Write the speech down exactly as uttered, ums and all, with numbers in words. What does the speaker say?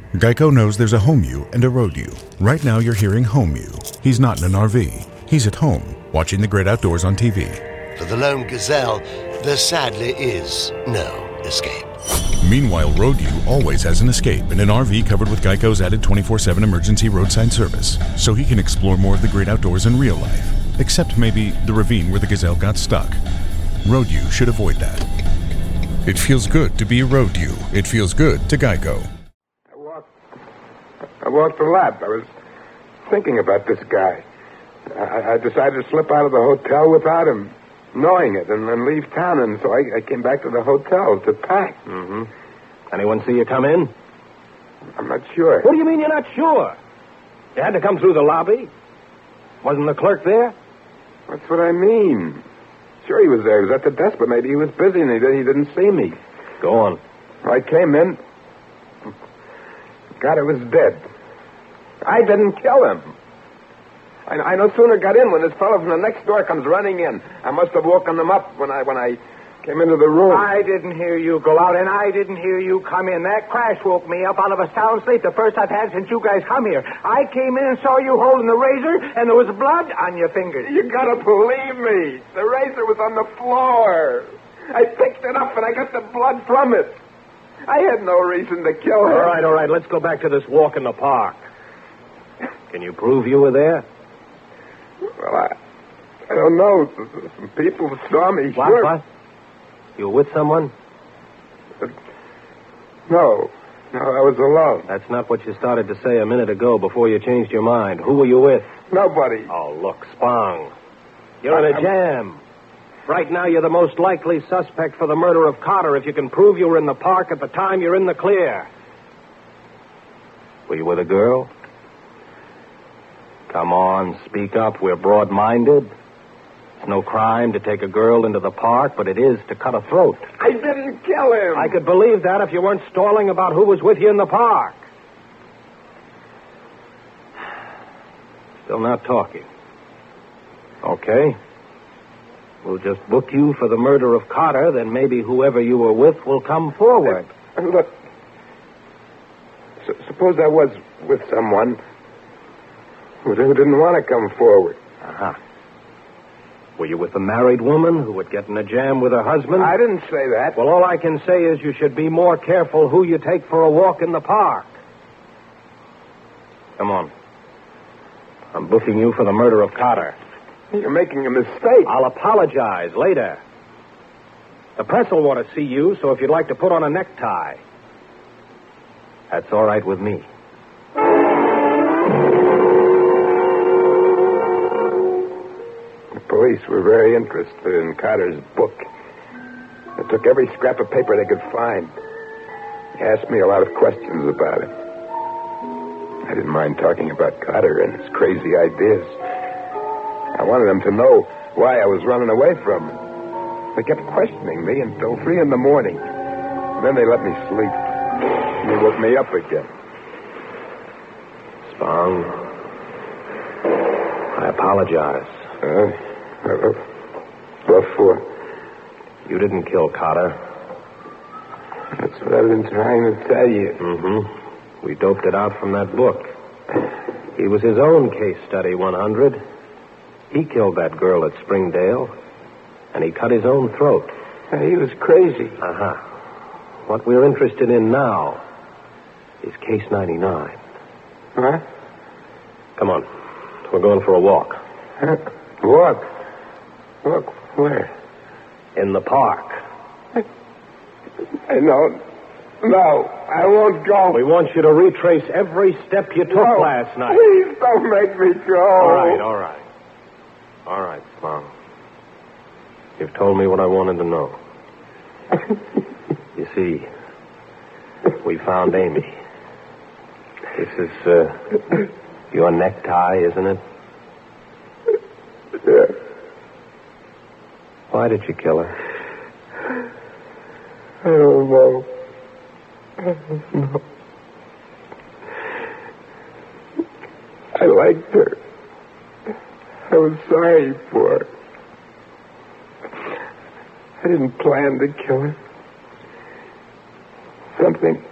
Geico knows there's a home you and a road you. Right now you're hearing home you. He's not in an R V. He's at home, watching the great outdoors on T V. For the lone gazelle, there sadly is no escape. Meanwhile, road you always has an escape in an R V covered with Geico's added twenty-four seven emergency roadside service, so he can explore more of the great outdoors in real life, except maybe the ravine where the gazelle got stuck. Road you should avoid that. It feels good to be a road you. It feels good to Geico. I walked a lot. I was thinking about this guy. I, I decided to slip out of the hotel without him knowing it and then leave town, and so I, I came back to the hotel to pack. Mm-hmm. Anyone see you come in? I'm not sure. What do you mean you're not sure? You had to come through the lobby? Wasn't the clerk there? That's what I mean. Sure he was there. He was at the desk, but maybe he was busy and he, he didn't see me. Go on. I came in. God, it was dead. I didn't kill him. I, I no sooner got in when this fellow from the next door comes running in. I must have woken him up when I when I came into the room. I didn't hear you go out, and I didn't hear you come in. That crash woke me up out of a sound sleep, the first I've had since you guys come here. I came in and saw you holding the razor, and there was blood on your fingers. You gotta believe me. The razor was on the floor. I picked it up, and I got the blood from it. I had no reason to kill him. All right, all right. Let's go back to this walk in the park. Can you prove you were there? Well, I, I don't know. Some people saw me. What? Sure. What? You were with someone? Uh, no. No, I was alone. That's not what you started to say a minute ago before you changed your mind. Who were you with? Nobody. Oh, look, Spong. You're in a jam. Right now, you're the most likely suspect for the murder of Carter if you can prove you were in the park at the time you're in the clear. Were you with a girl? Come on, speak up. We're broad-minded. It's no crime to take a girl into the park, but it is to cut a throat. I didn't kill him. I could believe that if you weren't stalling about who was with you in the park. Still not talking. Okay. We'll just book you for the murder of Carter, then maybe whoever you were with will come forward. Uh, look, s- suppose I was with someone who didn't want to come forward. Uh-huh. Were you with a married woman who would get in a jam with her husband? I didn't say that. Well, all I can say is you should be more careful who you take for a walk in the park. Come on. I'm booking you for the murder of Carter. You're making a mistake. I'll apologize later. The press will want to see you, so if you'd like to put on a necktie, that's all right with me. The police were very interested in Carter's book. They took every scrap of paper they could find. They asked me a lot of questions about it. I didn't mind talking about Carter and his crazy ideas. I wanted them to know why I was running away from him. They kept questioning me until three in the morning. Then they let me sleep. And they woke me up again. Spong, I apologize. Uh, uh, what for? You didn't kill Carter. That's what I've been trying to tell you. Mm-hmm. We doped it out from that book. He was his own case study, one hundred. He killed that girl at Springdale, and he cut his own throat. He was crazy. Uh-huh. What we're interested in now is Case ninety-nine. What? Come on. We're going for a walk. Huh? Walk? Walk where? In the park. I, I know. No, I won't go. We want you to retrace every step you took no, last night. Please don't make me go. All right, all right. All right, Spong. You've told me what I wanted to know. You see, we found Amy. This is, uh, your necktie, isn't it? Yeah. Why did you kill her? I don't know. I don't know. I liked her. I was sorry for her. I didn't plan to kill her. Something